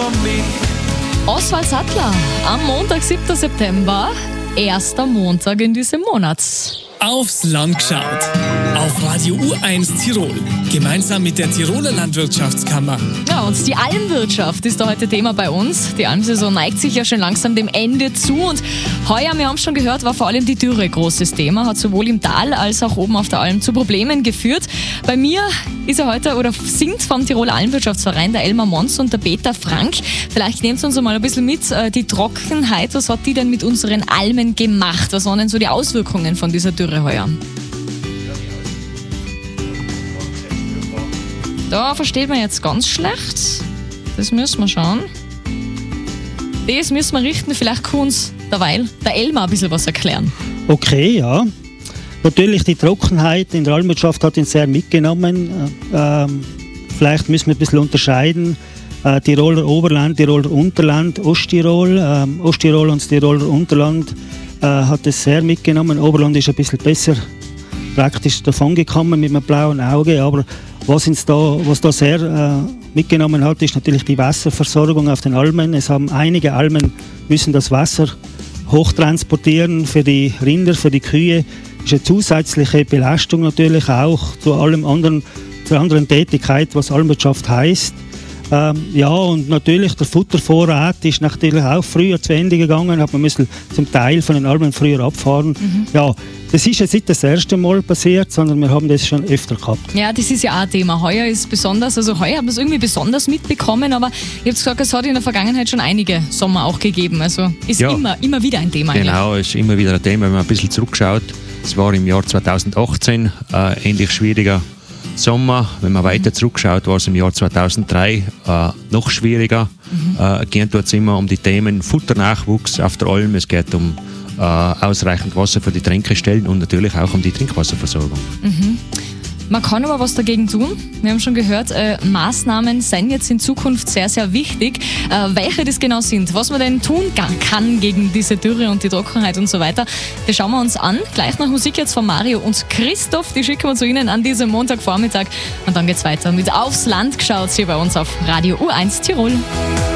Oswald Sattler am Montag, 7. September, erster Montag in diesem Monat. Aufs Land geschaut. Auf Radio U1 Tirol. Gemeinsam mit der Tiroler Landwirtschaftskammer. Ja, und die Almwirtschaft ist da heute Thema bei uns. Die Almsaison neigt sich ja schon langsam dem Ende zu. Und heuer, wir haben schon gehört, war vor allem die Dürre großes Thema. Hat sowohl im Tal als auch oben auf der Alm zu Problemen geführt. Bei mir ist er heute oder sind vom Tiroler Almwirtschaftsverein der Elmar Mons und der Peter Frank. Vielleicht nehmt uns mal ein bisschen mit, die Trockenheit, was hat die denn mit unseren Almen gemacht? Was waren denn so die Auswirkungen von dieser Dürre heuer? Da versteht man jetzt ganz schlecht. Das müssen wir schauen. Das müssen wir richten. Vielleicht kann uns derweil der Elmar ein bisschen was erklären. Okay, ja. Natürlich, die Trockenheit in der Almwirtschaft hat ihn sehr mitgenommen. Vielleicht müssen wir ein bisschen unterscheiden. Tiroler Oberland, Tiroler Unterland, Osttirol. Osttirol und das Tiroler Unterland hat es sehr mitgenommen. Oberland ist ein bisschen besser praktisch davongekommen mit einem blauen Auge. Aber was da sehr mitgenommen hat, ist natürlich die Wasserversorgung auf den Almen. Es haben einige Almen müssen das Wasser hochtransportieren für die Rinder, für die Kühe. Das ist eine zusätzliche Belastung natürlich auch zur anderen Tätigkeit, was Almwirtschaft heisst. Ja, und natürlich der Futtervorrat ist natürlich auch früher zu Ende gegangen, hat man müssen zum Teil von den Almen früher abfahren. Ja, das ist jetzt nicht das erste Mal passiert, sondern wir haben das schon öfter gehabt. Ja, das ist ja auch ein Thema. Heuer ist besonders, also heuer haben wir es irgendwie besonders mitbekommen, aber ihr habt gesagt, es hat in der Vergangenheit schon einige Sommer auch gegeben. Also ist ja immer wieder ein Thema. Genau, es ist immer wieder ein Thema, wenn man ein bisschen zurückschaut. Es war im Jahr 2018 ähnlich schwieriger Sommer. Wenn man weiter zurückschaut, war es im Jahr 2003 noch schwieriger. Gehen dort immer um die Themen Futternachwuchs auf der Alm. Es geht um ausreichend Wasser für die Trinkstellen und natürlich auch um die Trinkwasserversorgung. Man kann aber was dagegen tun. Wir haben schon gehört, Maßnahmen sind jetzt in Zukunft sehr, sehr wichtig. Welche das genau sind, was man denn tun kann gegen diese Dürre und die Trockenheit und so weiter, das schauen wir uns an. Gleich nach Musik jetzt von Mario und Christoph. Die schicken wir zu Ihnen an diesem Montagvormittag. Und dann geht's weiter mit Aufs Land geschaut hier bei uns auf Radio U1 Tirol.